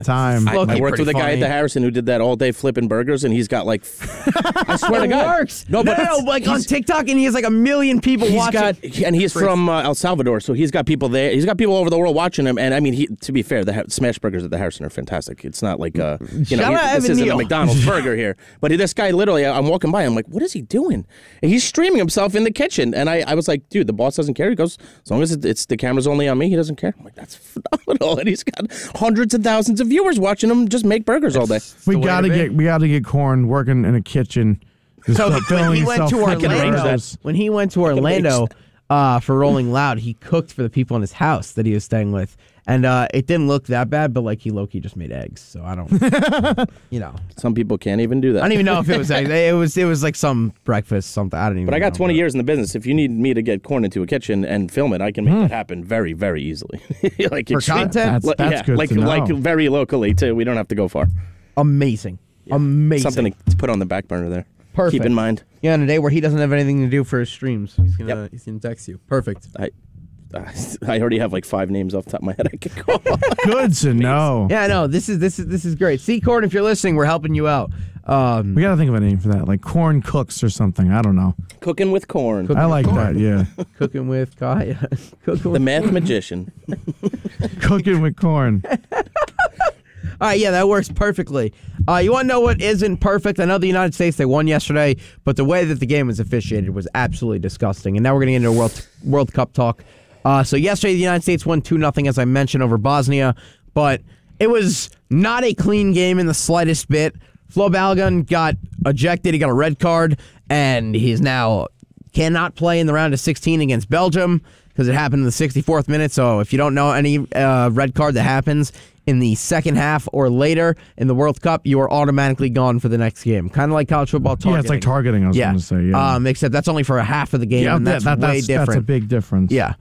time. I worked with a guy at the Harrison who did that all day flipping burgers, and he's got like, I swear to God, works. No, like on TikTok, and he has like 1 million people watching. And he's from El Salvador, so he's got people there. He's got people over the world watching him. And I mean, to be fair, the smash burgers at the Harrison are fantastic. It's not like this isn't a McDonald's burger here. But this guy literally, I'm walking by, I'm like, what is he doing? And he's streaming himself in the kitchen, and I was like, dude, the boss doesn't care. He goes, as long as it's the camera's only on me, he doesn't care. I'm like, that's phenomenal. And he's got hundreds of thousands of viewers watching him just make burgers all day. We gotta get Corn working in a kitchen. So when he went to Orlando, for Rolling Loud, he cooked for the people in his house that he was staying with, and it didn't look that bad. But like he low-key just made eggs, so I don't, Some people can't even do that. I don't even know if it was eggs. It was like some breakfast, something. I don't even. But I got 20 years in the business. If you need me to get Corn into a kitchen and film it, I can make that happen very, very easily. Like for content, that's good to know. Like very locally too. We don't have to go far. Amazing. Yeah. Amazing. Something to put on the back burner there. Perfect. Keep in mind. Yeah, on a day where he doesn't have anything to do for his streams, he's gonna text you. Perfect. I already have like 5 names off the top of my head I could call. Good to know. Yeah, no, this is great. See, Corn, if you're listening, we're helping you out. We gotta think of a name for that, like Corn Cooks or something. I don't know. Cooking with Corn. I like that. Yeah. Cooking with Kaya. The math magician. Cooking with Corn. All right, yeah, that works perfectly. You want to know what isn't perfect? I know the United States, they won yesterday, but the way that the game was officiated was absolutely disgusting. And now we're going to get into World Cup talk. So yesterday, the United States won 2-0, as I mentioned, over Bosnia, but it was not a clean game in the slightest bit. Flo Balogun got ejected. He got a red card, and he's now cannot play in the round of 16 against Belgium because it happened in the 64th minute. So if you don't know any red card that happens in the second half or later in the World Cup, you are automatically gone for the next game. Kind of like college football targeting. Yeah, it's like targeting, I was going to say. Yeah. Except that's only for a half of the game, and that's way different. That's a big difference. Yeah.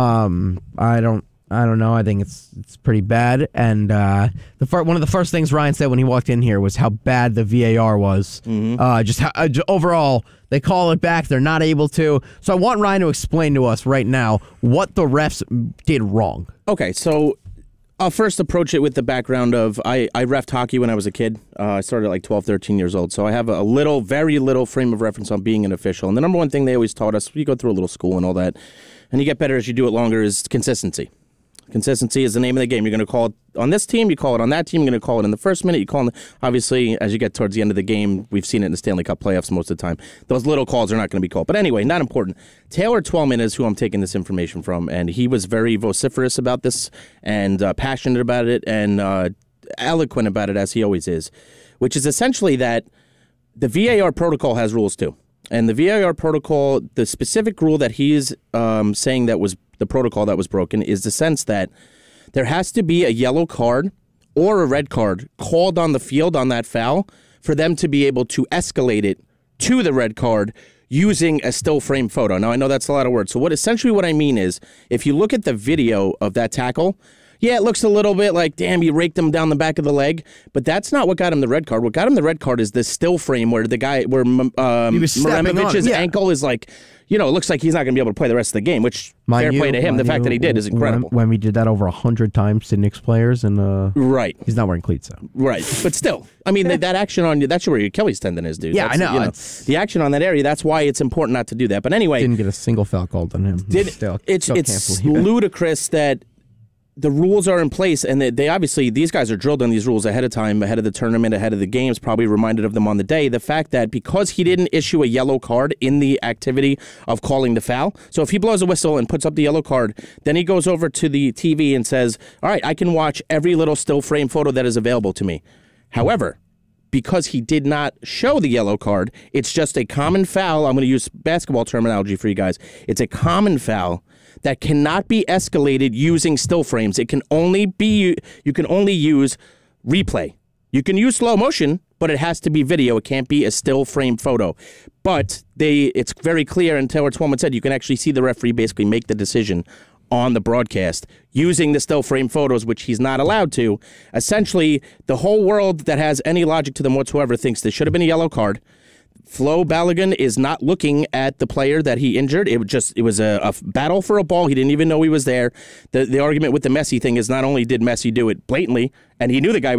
I don't know. I think it's pretty bad. And one of the first things Ryan said when he walked in here was how bad the VAR was. Mm-hmm. Just how, overall, they call it back. They're not able to. So I want Ryan to explain to us right now what the refs did wrong. Okay, so I'll first approach it with the background of I reffed hockey when I was a kid. I started at like 12, 13 years old. So I have a very little frame of reference on being an official. And the number one thing they always taught us, you go through a little school and all that, and you get better as you do it longer, is consistency. Consistency is the name of the game. You're going to call it on this team, you call it on that team, you're going to call it in the first minute, you call it, obviously, as you get towards the end of the game, we've seen it in the Stanley Cup playoffs most of the time, those little calls are not going to be called. But anyway, not important. Taylor Twellman is who I'm taking this information from, and he was very vociferous about this, and passionate about it, and eloquent about it, as he always is, which is essentially that the VAR protocol has rules too. And the VAR protocol, the specific rule that he is saying that was the protocol that was broken is the sense that there has to be a yellow card or a red card called on the field on that foul for them to be able to escalate it to the red card using a still frame photo. Now, I know that's a lot of words. So what I mean is, if you look at the video of that tackle, yeah, it looks a little bit like, damn, you raked him down the back of the leg. But that's not what got him the red card. What got him the red card is this still frame where Maramovic's ankle is like, it looks like he's not going to be able to play the rest of the game, which, fair play to him. The fact that he did is incredible. When we did that over 100 times to Knicks players, and right, he's not wearing cleats, though. Right, but still, I mean, that action on you, that's where your Achilles tendon is, dude. Yeah, that's, I know. The action on that area, that's why it's important not to do that. But anyway. Didn't get a single foul called on him. It's ludicrous that the rules are in place, and they obviously, these guys are drilled on these rules ahead of time, ahead of the tournament, ahead of the games, probably reminded of them on the day. The fact that because he didn't issue a yellow card in the activity of calling the foul, so if he blows a whistle and puts up the yellow card, then he goes over to the TV and says, all right, I can watch every little still frame photo that is available to me. However, because he did not show the yellow card, it's just a common foul. I'm going to use basketball terminology for you guys. It's a common foul that cannot be escalated using still frames. It can only be, you can only use replay. You can use slow motion, but it has to be video. It can't be a still frame photo. But it's very clear, and Taylor Twellman said, you can actually see the referee basically make the decision on the broadcast using the still frame photos, which he's not allowed to. Essentially, the whole world that has any logic to them whatsoever thinks there should have been a yellow card. Flo Balogun is not looking at the player that he injured. It was a battle for a ball. He didn't even know he was there. The argument with the Messi thing is not only did Messi do it blatantly, and he knew the guy